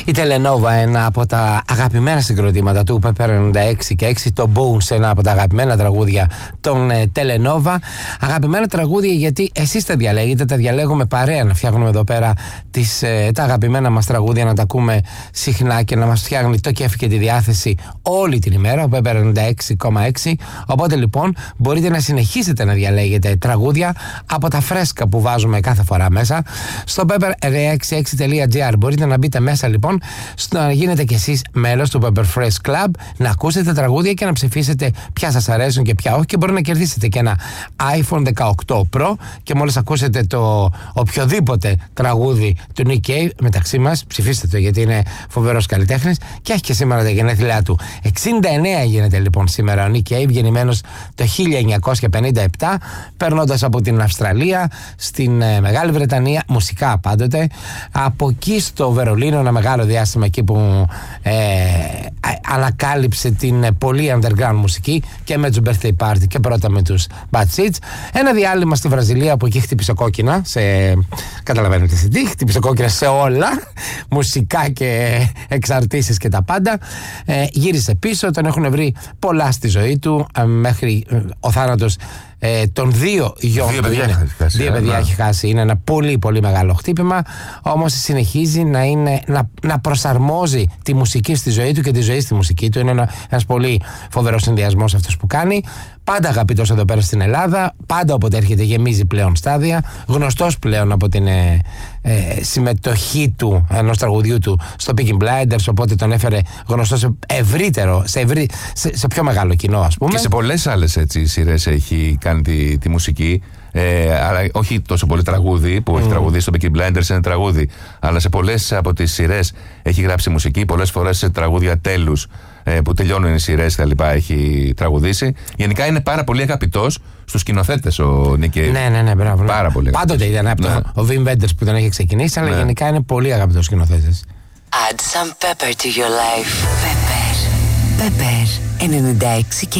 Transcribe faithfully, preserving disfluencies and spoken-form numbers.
Η Τελενόβα, ένα από τα αγαπημένα συγκροτήματα του Pepper ενενήντα έξι και έξι, το Bones, ένα από τα αγαπημένα τραγούδια των ε, Τελενόβα. Αγαπημένα τραγούδια γιατί εσείς τα διαλέγετε, τα διαλέγουμε παρέα να φτιάχνουμε εδώ πέρα τις, ε, τα αγαπημένα μας τραγούδια, να τα ακούμε συχνά και να μας φτιάχνει το κέφι και τη διάθεση όλη την ημέρα, ο Pepper ενενήντα έξι κόμμα έξι. Οπότε λοιπόν μπορείτε να συνεχίσετε να διαλέγετε τραγούδια από τα φρέσκα που βάζουμε κάθε φορά μέσα στο pepper εννιακόσια εξήντα έξι τελεία τζι άρ. Μπορείτε να μπείτε μέσα λοιπόν, να γίνετε κι εσείς μέλος του Pepper Fresh Club, να ακούσετε τραγούδια και να ψηφίσετε ποια σας αρέσουν και ποια όχι, και μπορεί να κερδίσετε και ένα iPhone δεκαοκτώ Pro και μόλις ακούσετε το οποιοδήποτε τραγούδι του Nick Cave, μεταξύ μας ψηφίστε το γιατί είναι φοβερός καλλιτέχνης και έχει και σήμερα τα γενέθλιά του. εξήντα εννέα γίνεται λοιπόν σήμερα ο Nick Cave, γεννημένος το χίλια εννιακόσια πενήντα επτά, περνώντας από την Αυστραλία στην ε, Μεγάλη Βρετανία, μουσικά πάντοτε, από εκεί στο Βερολίνο, ένα μεγάλο διάστημα εκεί που ε, ανακάλυψε την ε, πολύ underground μουσική και με τους birthday party και πρώτα με τους Bad Seeds. Ένα διάλειμμα στη Βραζιλία που εκεί χτύπησε κόκκινα σε, καταλαβαίνετε σε τι, χτύπησε κόκκινα σε όλα, μουσικά και εξαρτήσεις και τα πάντα. ε, γύρισε πίσω, τον έχουν βρει πολλά στη ζωή του, ε, μέχρι ε, ο θάνατος Ε, των δύο γιών δύο του. παιδιά, Είναι, έχει χάσει, δύο παιδιά έχει χάσει. Είναι ένα πολύ πολύ μεγάλο χτύπημα. Όμως συνεχίζει να, είναι, να, να προσαρμόζει τη μουσική στη ζωή του και τη ζωή στη μουσική του. Είναι ένα, ένας πολύ φοβερός συνδυασμός αυτός που κάνει. Πάντα αγαπητός εδώ πέρα στην Ελλάδα. Πάντα όποτε έρχεται γεμίζει πλέον στάδια. Γνωστός πλέον από την ε, ε, συμμετοχή του ενός τραγουδιού του στο Peaky Blinders. Οπότε τον έφερε γνωστό σε ευρύτερο, σε, ευρύ, σε, σε πιο μεγάλο κοινό, ας πούμε. Και σε πολλές άλλες έτσι σειρές έχει κάνει τη, τη μουσική. Ε, αλλά όχι τόσο πολύ τραγούδι που mm. έχει τραγουδίσει στο Peaky Blinders, είναι τραγούδι. Αλλά σε πολλές από τις σειρές έχει γράψει μουσική. Πολλές φορές σε τραγούδια τέλους ε, που τελειώνουν οι σειρές και τα λοιπά έχει τραγουδήσει. Γενικά είναι πάρα πολύ αγαπητός στους σκηνοθέτες ο Nick Cave. Ναι, ναι, ναι, μπράβο. Πάρα πολύ. Πάντοτε ήταν από ναι. το, ο Wim Wenders που τον έχει ξεκινήσει, αλλά ναι. γενικά είναι πολύ αγαπητός σκηνοθέτης. Add some pepper to your life. Pepper. Pepper ενενήντα έξι και